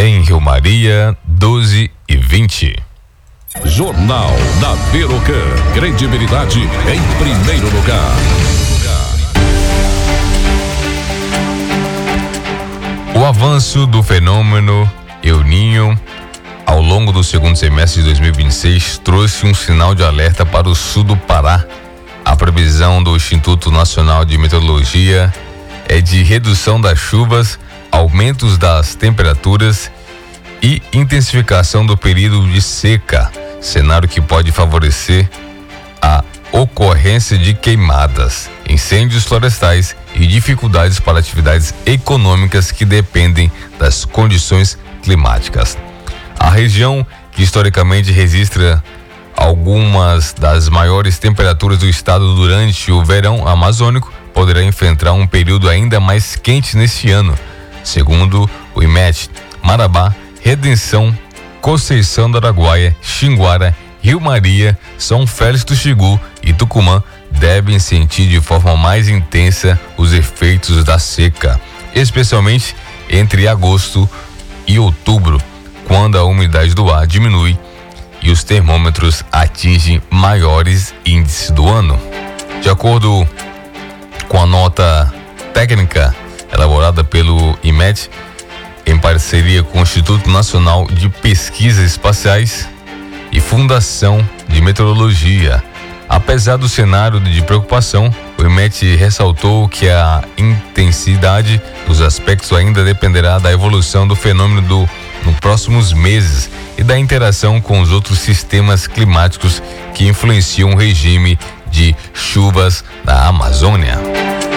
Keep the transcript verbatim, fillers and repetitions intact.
em Rio Maria, doze e vinte. Jornal da Berocan. Credibilidade em primeiro lugar. O avanço do fenômeno El Niño ao longo do segundo semestre de dois mil e vinte e seis trouxe um sinal de alerta para o sul do Pará. A previsão do Instituto Nacional de Meteorologia é de redução das chuvas, aumentos das temperaturas e intensificação do período de seca, cenário que pode favorecer a ocorrência de queimadas, incêndios florestais e dificuldades para atividades econômicas que dependem das condições climáticas. A região, que historicamente registra algumas das maiores temperaturas do estado durante o verão amazônico, poderá enfrentar um período ainda mais quente neste ano. Segundo o IMET, Marabá, Redenção, Conceição do Araguaia, Xinguara, Rio Maria, São Félix do Xingu e Tucumã devem sentir de forma mais intensa os efeitos da seca, especialmente entre agosto e outubro, quando a umidade do ar diminui e os termômetros atingem maiores índices do ano. De acordo com a nota técnica elaborada pelo IMET, em parceria com o Instituto Nacional de Pesquisas Espaciais e Fundação de Meteorologia, apesar do cenário de preocupação, o IMET ressaltou que a intensidade dos aspectos ainda dependerá da evolução do fenômeno do, nos próximos meses e da interação com os outros sistemas climáticos que influenciam o regime de chuvas na Amazônia.